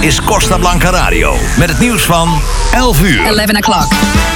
is Costa Blanca Radio. Met het nieuws van 11 uur. 11 o'clock.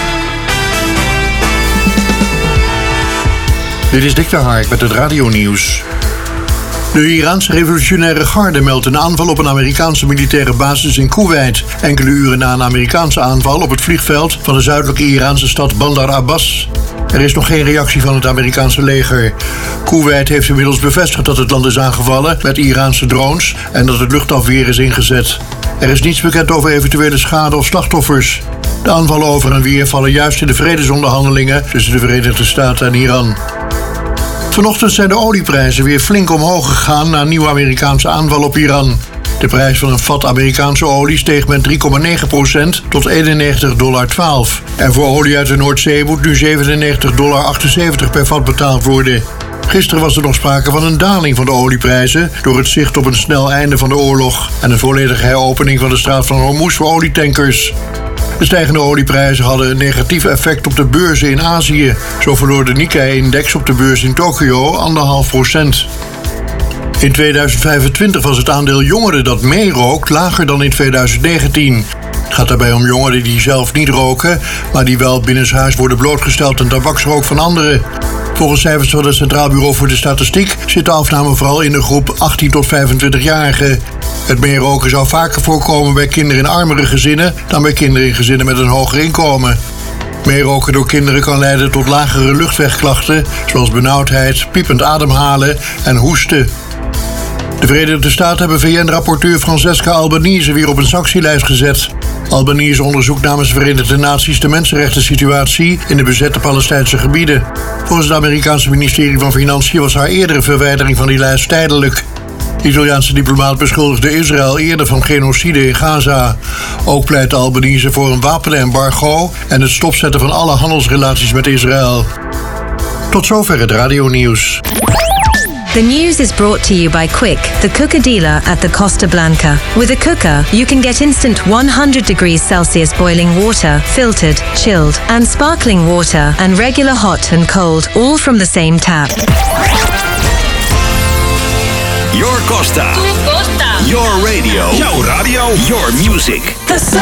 Dit is Dick de Hark met het radionieuws. De Iraanse revolutionaire garde meldt een aanval op een Amerikaanse militaire basis in Koeweit. Enkele uren na een Amerikaanse aanval op het vliegveld van de zuidelijke Iraanse stad Bandar Abbas. Er is nog geen reactie van het Amerikaanse leger. Koeweit heeft inmiddels bevestigd dat het land is aangevallen met Iraanse drones en dat het luchtafweer is ingezet. Er is niets bekend over eventuele schade of slachtoffers. De aanvallen over en weer vallen juist in de vredesonderhandelingen tussen de Verenigde Staten en Iran. Vanochtend zijn de olieprijzen weer flink omhoog gegaan na een nieuwe Amerikaanse aanval op Iran. De prijs van een vat Amerikaanse olie steeg met 3,9% tot $91,12. En voor olie uit de Noordzee moet nu $97,78 per vat betaald worden. Gisteren was er nog sprake van een daling van de olieprijzen door het zicht op een snel einde van de oorlog en een volledige heropening van de straat van Hormuz voor olietankers. De stijgende olieprijzen hadden een negatief effect op de beurzen in Azië. Zo verloor de Nikkei-index op de beurs in Tokio 1,5%. In 2025 was het aandeel jongeren dat meerookt lager dan in 2019. Het gaat daarbij om jongeren die zelf niet roken, maar die wel binnenshuis worden blootgesteld aan tabaksrook van anderen. Volgens cijfers van het Centraal Bureau voor de Statistiek zit de afname vooral in de groep 18 tot 25-jarigen. Het meeroken zou vaker voorkomen bij kinderen in armere gezinnen dan bij kinderen in gezinnen met een hoger inkomen. Meeroken door kinderen kan leiden tot lagere luchtwegklachten, zoals benauwdheid, piepend ademhalen en hoesten. De Verenigde Staten hebben VN-rapporteur Francesca Albanese weer op een sanctielijst gezet. Albanese onderzoekt namens de Verenigde Naties de mensenrechtensituatie in de bezette Palestijnse gebieden. Volgens het Amerikaanse ministerie van Financiën was haar eerdere verwijdering van die lijst tijdelijk. De Italiaanse diplomaat beschuldigde Israël eerder van genocide in Gaza. Ook pleit Albanese voor een wapenembargo en het stopzetten van alle handelsrelaties met Israël. Tot zover het radionieuws. The news is brought to you by Quick, the cooker dealer at the Costa Blanca. With a cooker, you can get instant 100 degrees Celsius boiling water, filtered, chilled, and sparkling water, and regular hot and cold, all from the same tap. Your Costa. Tu Costa. Your radio. Jouw radio. Your music. The